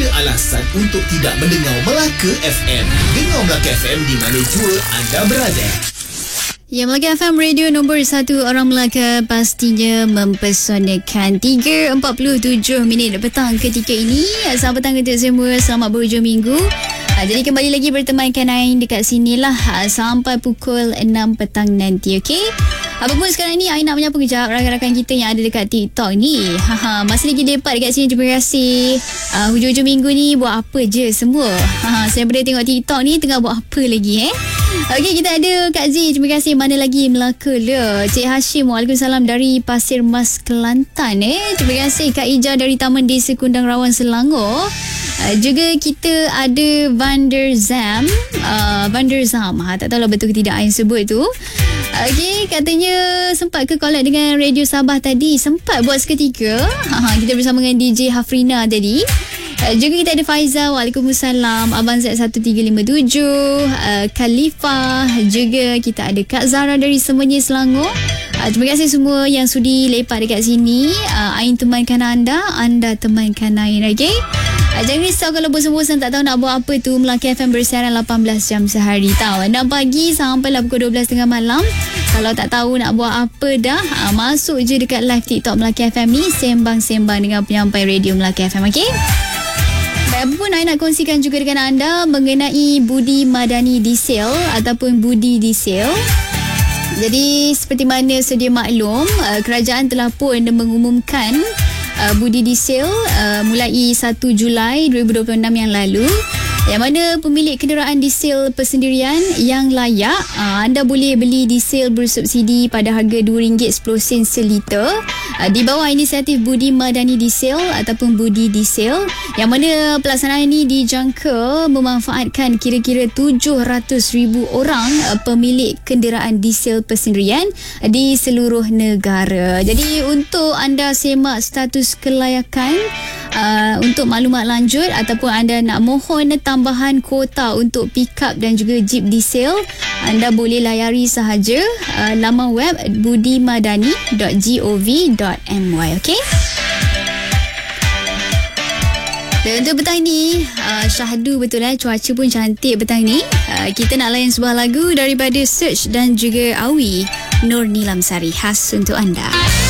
alasan untuk tidak mendengar Melaka FM. Dengar Melaka FM di mana jua anda berada. Ya, Melaka FM, radio nombor 1 orang Melaka, pastinya mempesonakan. 3.47 minit petang ketika ini. Selamat petang untuk semua, selamat berhujung minggu. Jadi kembali lagi bertemankan Ain dekat sinilah sampai pukul 6 petang nanti, okey? Apapun sekarang ni, Ain nak menyapa kejap rakan-rakan kita yang ada dekat TikTok ni. Masih lagi lepak dekat sini, terima kasih. Hujung-hujung minggu ni buat apa je semua? Saya boleh tengok TikTok ni tengah buat apa lagi Okey, kita ada Kak Z, terima kasih. Mana lagi Melaka le. Cik Hashim, waalaikumsalam dari Pasir Mas, Kelantan. Terima kasih Kak Ija dari Taman Desa Kundang Rawan, Selangor. Juga kita ada Vanderzam. Tak tahulah betul ke tidak Ain sebut tu. Okey, katanya sempat ke collab dengan Radio Sabah tadi? Sempat buat seketika. Kita bersama dengan DJ Hafrina tadi. Juga kita ada Faizal, waalaikumsalam. Abang Z1357, Khalifah. Juga kita ada Kak Zara dari Semenyi, Selangor. Terima kasih semua yang sudi lepak dekat sini. Ain temankan anda, anda temankan Ain, okey? Jangan risau kalau bosan-bosan tak tahu nak buat apa tu. Melaka FM bersiaran 18 jam sehari tau. 6 pagi sampailah pukul 12 tengah malam. Kalau tak tahu nak buat apa dah, masuk je dekat live TikTok Melaka FM ni, sembang-sembang dengan penyampai radio Melaka FM, okey? Apa pun Ain nak kongsikan juga dengan anda mengenai Budi Madani Diesel ataupun Budi Diesel. Jadi seperti mana sedia maklum, kerajaan telah pun mengumumkan Budi Diesel mulai 1 Julai 2026 yang lalu, yang mana pemilik kenderaan diesel persendirian yang layak, anda boleh beli diesel bersubsidi pada harga RM2.10 seliter di bawah inisiatif Budi Madani Diesel ataupun Budi Diesel, yang mana pelaksanaan ini dijangka memanfaatkan kira-kira 700,000 orang pemilik kenderaan diesel persendirian di seluruh negara. Jadi untuk anda semak status kelayakan, untuk maklumat lanjut ataupun anda nak mohon tambahan kuota untuk pick-up dan juga jeep diesel, anda boleh layari sahaja laman web budimadani.gov.my, okey? Dan untuk petang ni, syahdu betul cuaca pun cantik petang ni. Kita nak layan sebuah lagu daripada Search dan juga Awi, Nur Nilam Sari, khas untuk anda.